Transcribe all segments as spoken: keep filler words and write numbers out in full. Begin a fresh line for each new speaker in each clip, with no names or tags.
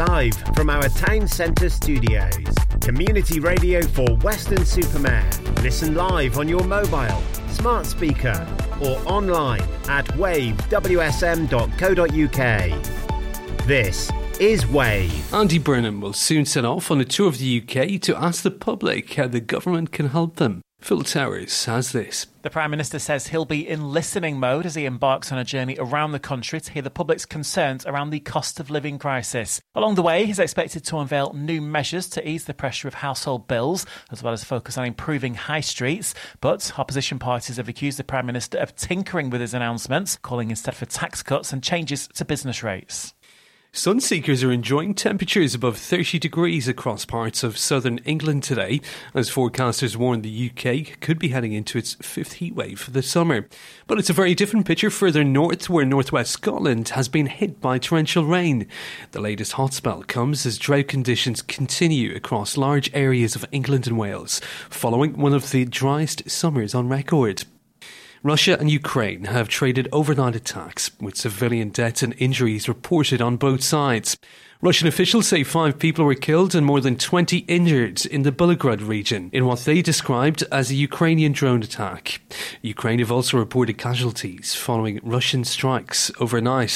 Live from our town centre studios. Community radio for Weston-super-Mare. Listen live on your mobile, smart speaker or online at wave w s m dot co dot u k. This is Wave.
Andy Burnham will soon set off on a tour of the U K to ask the public how the government can help them. Phil Towers has this.
The Prime Minister says he'll be in listening mode as he embarks on a journey around the country to hear the public's concerns around the cost of living crisis. Along the way, he's expected to unveil new measures to ease the pressure of household bills, as well as focus on improving high streets. But opposition parties have accused the Prime Minister of tinkering with his announcements, calling instead for tax cuts and changes to business rates.
Sun seekers are enjoying temperatures above thirty degrees across parts of southern England today, as forecasters warn the U K could be heading into its fifth heatwave for the summer. But it's a very different picture further north, where northwest Scotland has been hit by torrential rain. The latest hot spell comes as drought conditions continue across large areas of England and Wales, following one of the driest summers on record. Russia and Ukraine have traded overnight attacks, with civilian deaths and injuries reported on both sides. Russian officials say five people were killed and more than twenty injured in the Belgorod region in what they described as a Ukrainian drone attack. Ukraine have also reported casualties following Russian strikes overnight.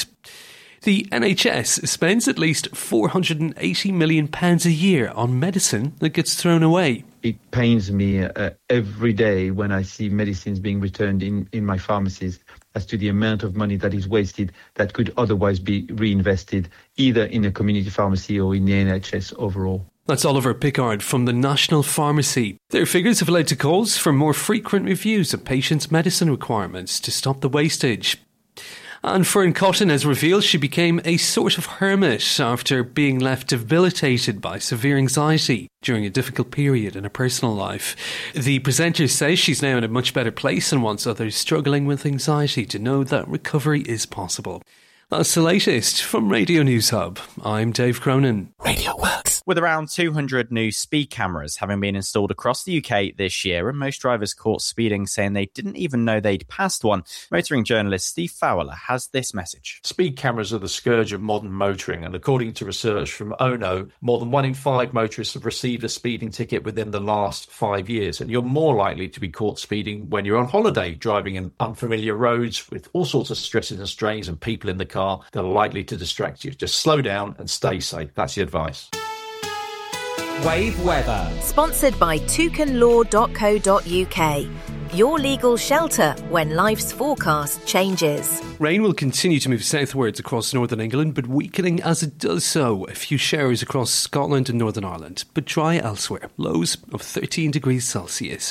The N H S spends at least four hundred eighty million pounds a year on medicine that gets thrown away.
It pains me uh, every day when I see medicines being returned in, in my pharmacies as to the amount of money that is wasted that could otherwise be reinvested either in a community pharmacy or in the N H S overall.
That's Oliver Pickard from the National Pharmacy. Their figures have led to calls for more frequent reviews of patients' medicine requirements to stop the wastage. And Fern Cotton has revealed she became a sort of hermit after being left debilitated by severe anxiety during a difficult period in her personal life. The presenter says she's now in a much better place and wants others struggling with anxiety to know that recovery is possible. That's the latest from Radio News Hub. I'm Dave Cronin.
Radio Works. With around two hundred new speed cameras having been installed across the U K this year, and most drivers caught speeding saying they didn't even know they'd passed one, motoring journalist Steve Fowler has this message.
Speed cameras are the scourge of modern motoring, and according to research from O N O, more than one in five motorists have received a speeding ticket within the last five years, and you're more likely to be caught speeding when you're on holiday, driving in unfamiliar roads with all sorts of stresses and strains and people in the car that are likely to distract you. Just slow down and stay safe. That's the advice.
Wave Weather. Sponsored by toucan law dot co dot u k. Your legal shelter when life's forecast changes.
Rain will continue to move southwards across northern England, but weakening as it does so. A few showers across Scotland and Northern Ireland, but dry elsewhere. Lows of thirteen degrees Celsius.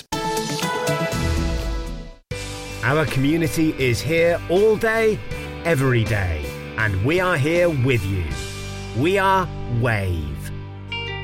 Our community is here all day, every day, and we are here with you. We are Wave.